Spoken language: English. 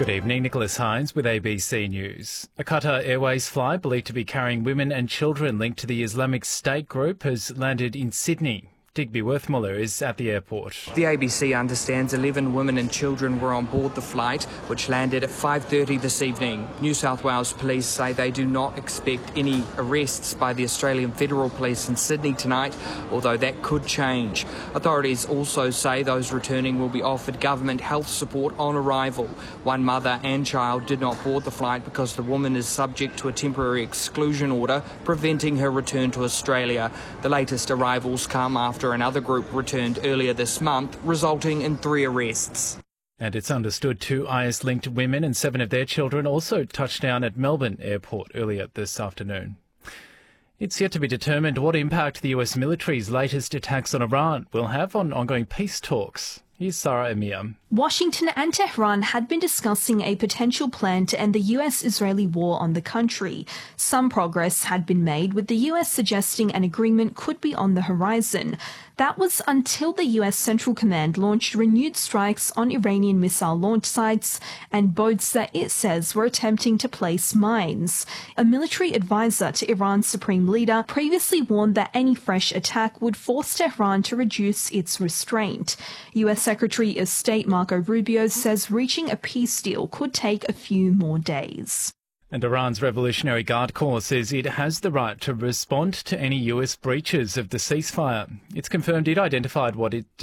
Good evening, Nicholas Hines with ABC News. A Qatar Airways flight believed to be carrying women and children linked to the Islamic State group has landed in Sydney. Digby Worthmuller is at the airport. The ABC understands 11 women and children were on board the flight, which landed at 5:30 this evening. New South Wales Police say they do not expect any arrests by the Australian Federal Police in Sydney tonight, although that could change. Authorities also say those returning will be offered government health support on arrival. One mother and child did not board the flight because the woman is subject to a temporary exclusion order preventing her return to Australia. The latest arrivals come after another group returned earlier this month, resulting in 3 arrests. And it's understood 2 IS-linked women and 7 of their children also touched down at Melbourne Airport earlier this afternoon. It's yet to be determined what impact the US military's latest attacks on Iran will have on ongoing peace talks. Here's Sarah Emir. Washington and Tehran had been discussing a potential plan to end the US-Israeli war on the country. Some progress had been made, with the US suggesting an agreement could be on the horizon. That was until the US Central Command launched renewed strikes on Iranian missile launch sites and boats that it says were attempting to place mines. A military advisor to Iran's supreme leader previously warned that any fresh attack would force Tehran to reduce its restraint. US Secretary of State Marco Rubio says reaching a peace deal could take a few more days. And Iran's Revolutionary Guard Corps says it has the right to respond to any US breaches of the ceasefire. It's confirmed it identified what it